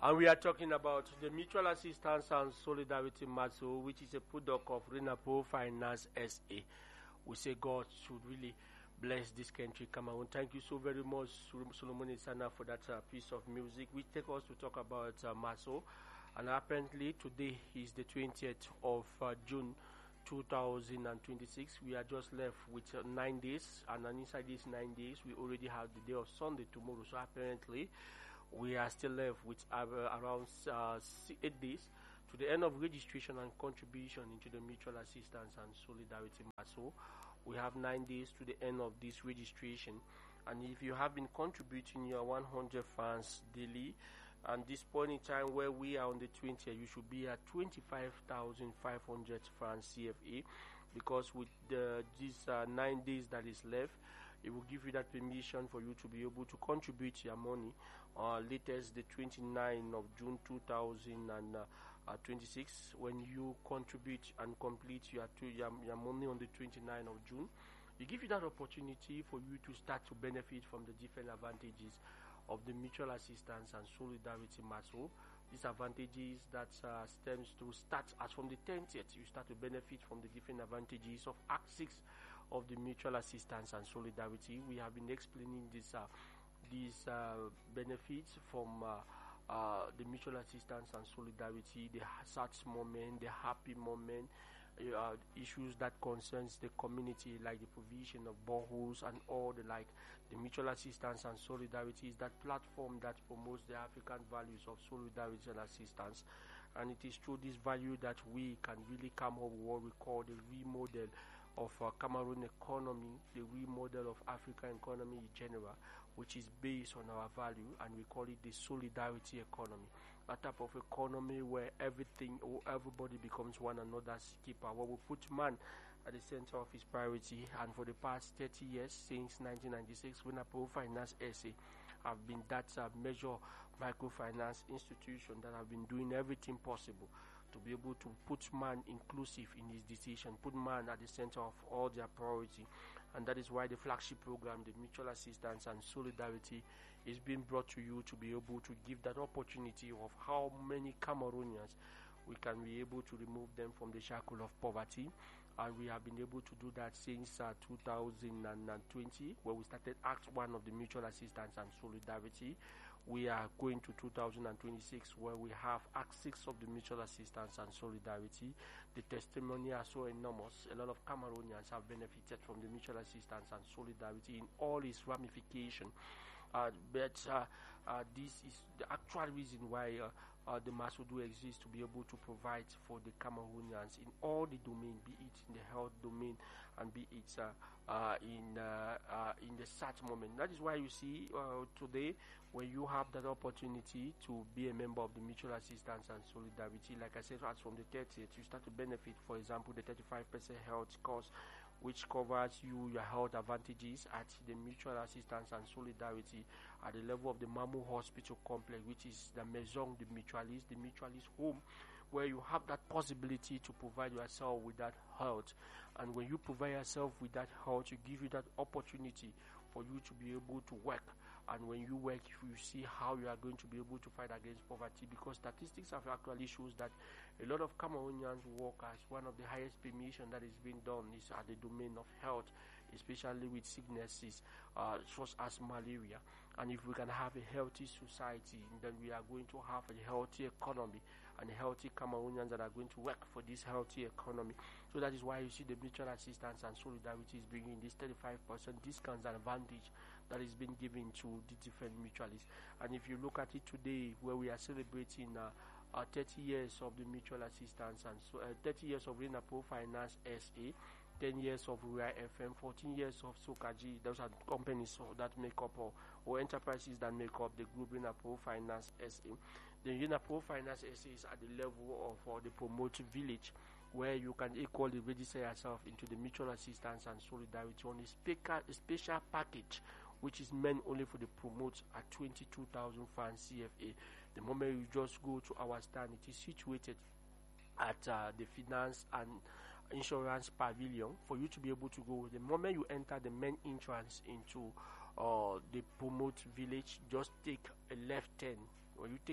And we are talking about the Mutual Assistance and Solidarity Maso, which is a product of Renapo Finance SA. We say God should really bless this country, Cameroon. Thank you so very much, Solomon Isana, for that piece of music, which takes us to talk about Maso. And apparently today is the 20th of June 2026. We are just left with 9 days, and inside these 9 days, we already have the day of Sunday tomorrow. So apparently, we are still left with around 8 days to the end of registration and contribution into the Mutual Assistance and Solidarity Maso. We have 9 days to the end of this registration, and if you have been contributing your 100 francs daily, and this point in time where we are on the 20th, you should be at 25,500 francs CFA, because with these 9 days that is left, it will give you that permission for you to be able to contribute your money latest the 29th of June 2026. When you contribute and complete your money on the 29th of June, it gives you that opportunity for you to start to benefit from the different advantages of the Mutual Assistance and Solidarity Maso. These advantages that stems to start as from the 30th, you start to benefit from the different advantages of Act 6 of the Mutual Assistance and Solidarity. We have been explaining these benefits from the Mutual Assistance and Solidarity, the sad moment, the happy moment, issues that concerns the community, like the provision of boreholes and all the like. The Mutual Assistance and Solidarity is that platform that promotes the African values of solidarity and assistance, and it is through this value that we can really come up with what we call the remodel of Cameroon economy, the remodel of African economy in general, which is based on our value, and we call it the solidarity economy. A type of economy where everything or everybody becomes one another's keeper, where we put man at the center of his priority. And for the past 30 years, since 1996, Renapo Finance SA have been that major microfinance institution that have been doing everything possible to be able to put man inclusive in his decision, put man at the center of all their priority. And that is why the flagship program, the Mutual Assistance and Solidarity, is being brought to you to be able to give that opportunity of how many Cameroonians we can be able to remove them from the shackle of poverty. And we have been able to do that since 2020, where we started Act 1 of the Mutual Assistance and Solidarity. We are going to 2026, where we have Act 6 of the Mutual Assistance and Solidarity. The testimony are so enormous. A lot of Cameroonians have benefited from the Mutual Assistance and Solidarity in all its ramifications. But this is the actual reason why the Maso do exist, to be able to provide for the Cameroonians in all the domain, be it in the health domain and be it in the sad moment. That is why you see today, when you have that opportunity to be a member of the Mutual Assistance and Solidarity, like I said, as from the 30th, you start to benefit, for example, the 35% health cost, which covers your health advantages at the Mutual Assistance and Solidarity at the level of the Mamu Hospital Complex, which is the Maison de Mutualiste, the Mutualist home, where you have that possibility to provide yourself with that health. And when you provide yourself with that health, you give you that opportunity for you to be able to work. And when you work, you see how you are going to be able to fight against poverty, because statistics have actually shows that a lot of Cameroonians work as one of the highest permission that is being done is at the domain of health, especially with sicknesses such as malaria. And if we can have a healthy society, then we are going to have a healthy economy and healthy Cameroonians that are going to work for this healthy economy. So that is why you see the Mutual Assistance and Solidarity is bringing this 35% discounts and advantage that is being given to the different mutualists. And if you look at it today, where we are celebrating 30 years of the Mutual Assistance and 30 years of Renapo Finance SA, 10 years of Ria FM, 14 years of Sokaji. Those are companies that make up or enterprises that make up the group Renapo Finance SA. The Renapo Finance SA is at the level of the Promote Village, where you can equally register yourself into the Mutual Assistance and Solidarity on a special package, which is meant only for the promote at 22,000 francs CFA. The moment you just go to our stand, it is situated at the Finance and Insurance Pavilion for you to be able to go. The moment you enter the main entrance into the Promote Village, just take a left turn. When you take